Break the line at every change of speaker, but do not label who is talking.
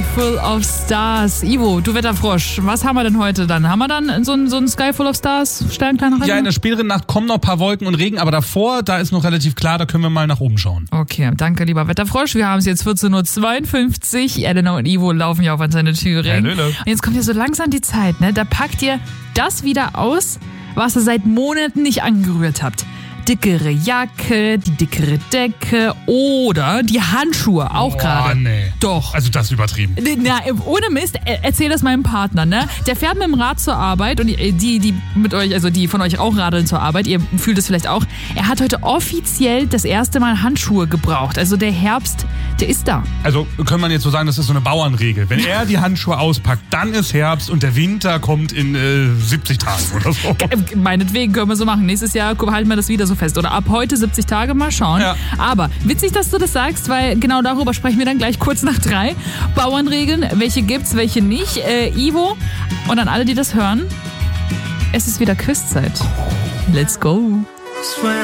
Full of Stars. Ivo, du Wetterfrosch, was haben wir denn heute dann? Haben wir dann so ein Sky Full of Stars? Sternkleiner?
Ja, in der späteren Nacht kommen noch ein paar Wolken und Regen, aber davor, da ist noch relativ klar, da können wir mal nach oben schauen.
Okay, danke, lieber Wetterfrosch. Wir haben es jetzt 14.52 Uhr. Elena und Ivo laufen ja auf an seine Türe. Und jetzt kommt ja so langsam die Zeit, ne? Da packt ihr das wieder aus, was ihr seit Monaten nicht angerührt habt. Dickere Jacke, die dickere Decke oder die Handschuhe auch gerade.
Nee.
Doch.
Also das ist übertrieben.
Na, ohne Mist, erzähl das meinem Partner, ne? Der fährt mit dem Rad zur Arbeit und die mit euch, also die von euch auch radeln zur Arbeit, ihr fühlt es vielleicht auch. Er hat heute offiziell das erste Mal Handschuhe gebraucht. Also der Herbst, der ist da.
Also kann man jetzt so sagen, das ist so eine Bauernregel. Wenn er die Handschuhe auspackt, dann ist Herbst und der Winter kommt in 70 Tagen oder so.
Meinetwegen können wir so machen. Nächstes Jahr halten wir das wieder so fest. Oder ab heute 70 Tage, mal schauen. Ja. Aber witzig, dass du das sagst, weil genau darüber sprechen wir dann gleich kurz nach 3. Bauernregeln, welche gibt's, welche nicht. Ivo und an alle, die das hören, es ist wieder Quizzeit. Let's go.